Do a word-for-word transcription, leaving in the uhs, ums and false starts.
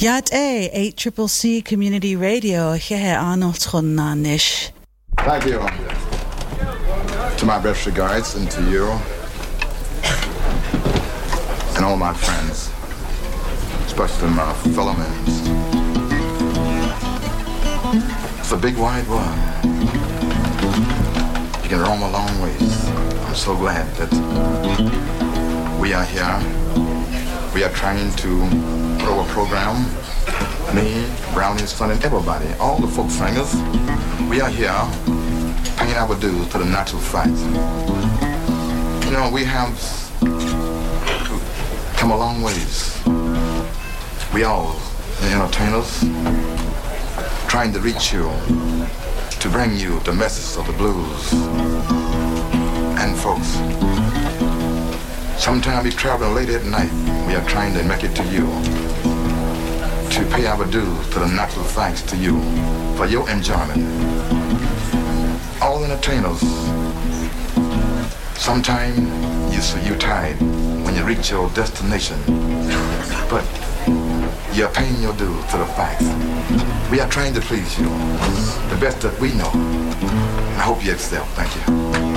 Yad A, eight C C C Community Radio, Hehe Arnold Nish. Thank you. To my best regards, and to you, and all my friends, especially my fellow men. It's a big wide world. You can roam a long ways. I'm so glad that we are here. We are trying to put over a program. Me, Brownie's son, and everybody, all the folk singers, we are here paying our dues to the natural facts. You know, we have come a long ways. We all, the entertainers, trying to reach you, to bring you the message of the blues. And folks, sometimes we travel late at night, we are trying to make it to you, to pay our dues to the natural thanks to you for your enjoyment. All entertainers, sometimes you so you tired when you reach your destination, but you're paying your dues to the facts. We are trying to please you the best that we know. I hope you accept. Thank you.